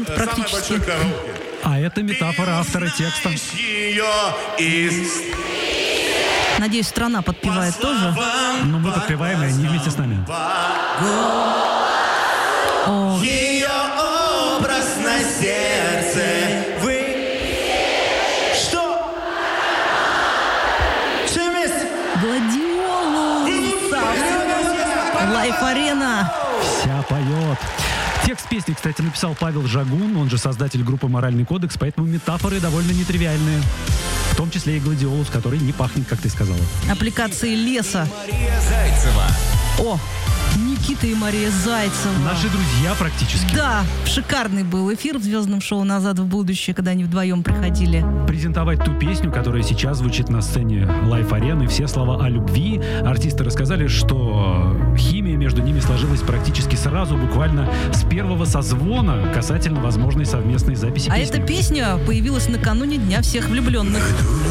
это практически. А это метафора автора текста. Надеюсь, страна подпевает тоже. Но мы подпеваем, и они вместе с нами. О, Ее образ на сердце. Вы... Что? Все вместе? Гладиолус! Лайф-арена! Вся поет. Текст песни, кстати, написал Павел Жагун, он же создатель группы «Моральный кодекс», поэтому метафоры довольно нетривиальные. В том числе и гладиолус, который не пахнет, как ты сказала. Аппликации леса. Мария Зайцева. О, Никита и Мария Зайцева. Наши друзья практически. Да, шикарный был эфир в звездном шоу «Назад в будущее», когда они вдвоем приходили. Презентовать ту песню, которая сейчас звучит на сцене Лайф-арены, все слова о любви. Артисты рассказали, что химия между ними сложилась практически сразу, буквально с первого созвона касательно возможной совместной записи А песни. эта песня появилась накануне Дня всех влюбленных.